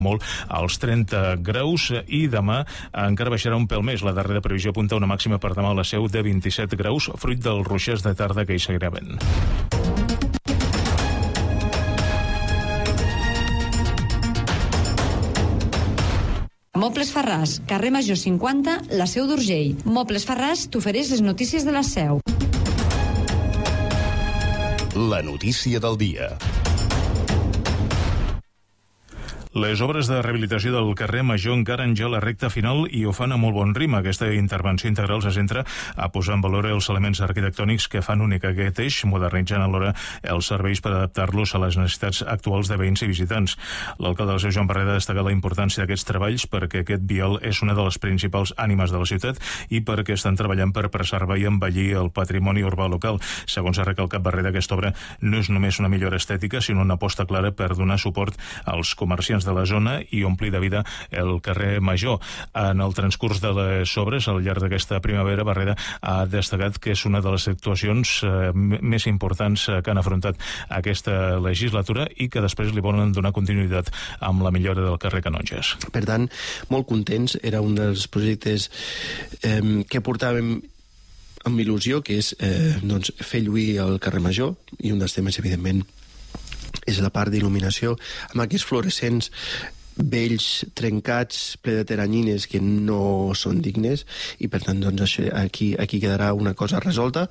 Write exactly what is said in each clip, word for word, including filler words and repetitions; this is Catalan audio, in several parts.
molt als trenta graus i demà encara baixarà un pèl més. La darrera previsió apunta una màxima per demà a la Seu de vint-i-set graus, fruit dels ruixers de tarda que hi seguirà havent. Mobles Farràs, carrer Major cinquanta, la Seu d'Urgell. Mobles Farràs t'ofereix les notícies de la Seu. La notícia del dia. Les obres de rehabilitació del carrer Major encaren ja la recta final i ho fan a molt bon ritme. Aquesta intervenció integral se centra a posar en valor els elements arquitectònics que fan únic aquest eix, modernitzant alhora els serveis per adaptar-los a les necessitats actuals de veïns i visitants. L'alcalde de la Seu, Joan Barreda, destaca la importància d'aquests treballs perquè aquest vial és una de les principals ànimes de la ciutat i perquè estan treballant per preservar i embellir el patrimoni urbà local. Segons ha recalcat Barreda, aquesta obra no és només una millora estètica, sinó una aposta clara per donar suport als comerciants de la zona i omplir de vida el carrer Major. En el transcurs de les obres, al llarg d'aquesta primavera, Barreda ha destacat que és una de les actuacions eh, més importants eh, que han afrontat aquesta legislatura i que després li volen donar continuïtat amb la millora del carrer Canonges. Per tant, molt contents. Era un dels projectes eh, que portàvem amb il·lusió, que és eh, doncs, fer lluir el carrer Major, i un dels temes, evidentment, és la part d'il·luminació, amb aquests fluorescents vells, trencats, ple de teranyines que no són dignes, i per tant doncs, això, aquí, aquí quedarà una cosa resolta.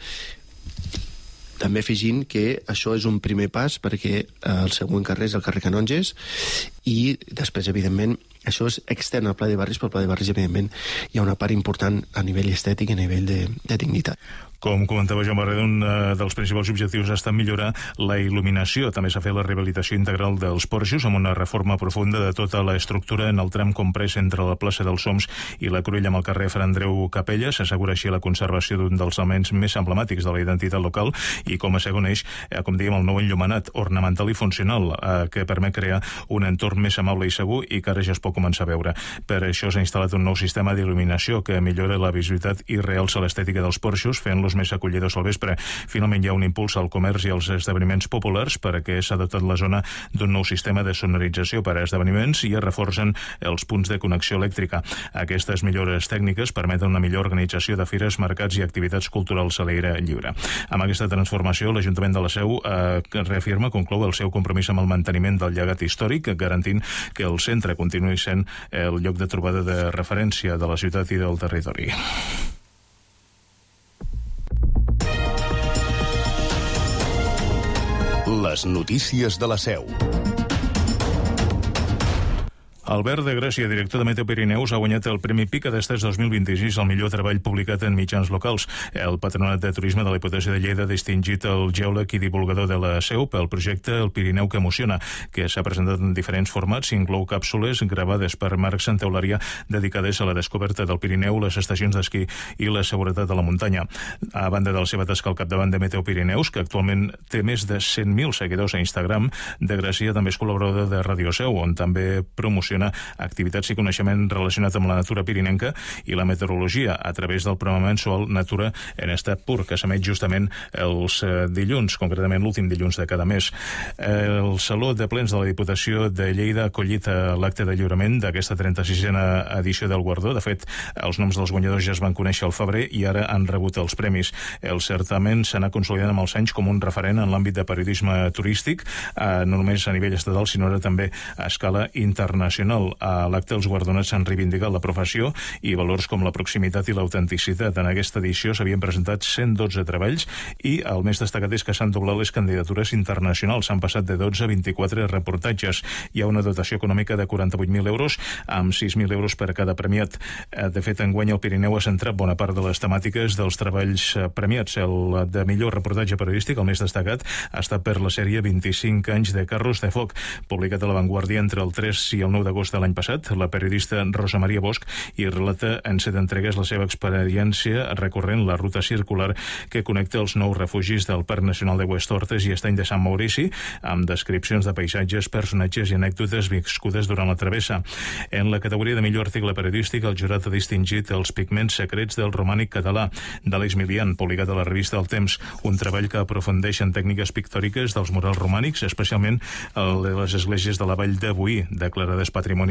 També afegint que això és un primer pas perquè el següent carrer és el carrer Canonges i després, evidentment, això és extern al Pla de Barris, però al Pla de Barris, evidentment, hi ha una part important a nivell estètic i a nivell de, de dignitat. Com comentava Joan Barreda, un dels principals objectius ha estat millorar la il·luminació. També s'ha fet la rehabilitació integral dels porxos amb una reforma profunda de tota l'estructura en el tram comprès entre la plaça dels Soms i la Cruïlla amb el carrer Fra Andreu Capella. S'assegura així la conservació d'un dels elements més emblemàtics de la identitat local i, com a segon eix, eh, com dèiem, el nou enllumenat ornamental i funcional eh, que permet crear un entorn més amable i segur i que ara ja es pot començar a veure. Per això s'ha instal·lat un nou sistema d'il·luminació que millora la visibilitat i realça l'estètica dels porxos, fent-los més acollidors al vespre. Finalment, hi ha un impuls al comerç i als esdeveniments populars perquè s'ha dotat la zona d'un nou sistema de sonorització per a esdeveniments i es reforcen els punts de connexió elèctrica. Aquestes millores tècniques permeten una millor organització de fires, mercats i activitats culturals a l'aire lliure. Amb aquesta transformació, l'Ajuntament de la Seu eh, reafirma, conclou el seu compromís amb el manteniment del llegat històric, garantint que el centre continuï sent el lloc de trobada de referència de la ciutat i del territori. Les notícies de la Seu. Albert de Gràcia, director de Meteo Pirineus, ha guanyat el Premi Pica d'Estats dos mil vint-i-sis al millor treball publicat en mitjans locals. El Patronat de Turisme de la Diputació de Lleida ha distingit el geòleg i divulgador de la Seu pel projecte El Pirineu que emociona, que s'ha presentat en diferents formats, inclou càpsules gravades per Marc Santaularia dedicades a la descoberta del Pirineu, les estacions d'esquí i la seguretat a la muntanya. A banda de la seva tasca al capdavant de Meteo Pirineus, que actualment té més de cent mil seguidors a Instagram, de Gràcia també és col·laborador de Radio Seu, on també promociona activitats i coneixement relacionat amb la natura pirinenca i la meteorologia a través del programa mensual Natura en estat pur, que s'emet justament els dilluns, concretament l'últim dilluns de cada mes. El Saló de Plens de la Diputació de Lleida ha acollit l'acte de lliurament d'aquesta trenta-sisena edició del guardó. De fet, els noms dels guanyadors ja es van conèixer al febrer i ara han rebut els premis. El certamen s'ha anat consolidant amb els anys com un referent en l'àmbit de periodisme turístic, no només a nivell estatal, sinó ara també a escala internacional. A l'acte els guardonats s'han reivindicat la professió i valors com la proximitat i l'autenticitat. En aquesta edició s'havien presentat cent dotze treballs i el més destacat és que s'han doblat les candidatures internacionals. S'han passat de dotze a vint-i-quatre reportatges. Hi ha una dotació econòmica de quaranta-vuit mil euros amb sis mil euros per cada premiat. De fet, enguany el Pirineu ha centrat bona part de les temàtiques dels treballs premiats. El de millor reportatge periodístic, el més destacat, ha estat per la sèrie vint-i-cinc anys de Carros de Foc, publicat a La Vanguardia entre el tres i el nou d'agost de l'any passat. La periodista Rosa Maria Bosch hi relata en set entregues la seva experiència recorrent la ruta circular que connecta els nous refugis del Parc Nacional de Westhortes i Estany de Sant Maurici, amb descripcions de paisatges, personatges i anècdotes viscudes durant la travessa. En la categoria de millor article periodístic, el jurat ha distingit Els pigments secrets del romànic català, d'Àlex Milian, publicat a la revista El Temps, un treball que aprofundeix en tècniques pictòriques dels murals romànics, especialment el de les esglésies de la Vall de Boí, de Clara d'Espanya, Patrimoni